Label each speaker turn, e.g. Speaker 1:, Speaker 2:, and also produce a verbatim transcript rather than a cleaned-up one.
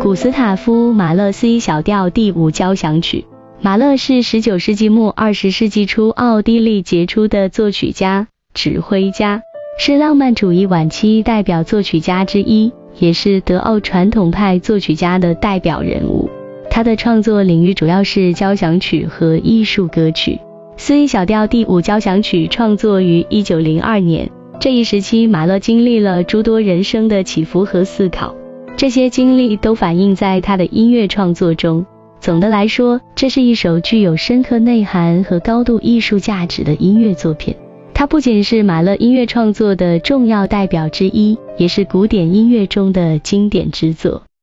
Speaker 1: 古斯塔夫·马勒 C 小调第五交响曲。马勒是十九世纪末二十世纪初奥地利杰出的作曲家、指挥家，是浪漫主义晚期代表作曲家之一，也是德奥传统派作曲家的代表人物。他的创作领域主要是交响曲和艺术歌曲。C 小调第五交响曲创作于一九零二年，这一时期马勒经历了诸多人生的起伏和思考，这些经历都反映在他的音乐创作中。总的来说，这是一首具有深刻内涵和高度艺术价值的音乐作品。它不仅是马勒音乐创作的重要代表之一，也是古典音乐中的经典之作。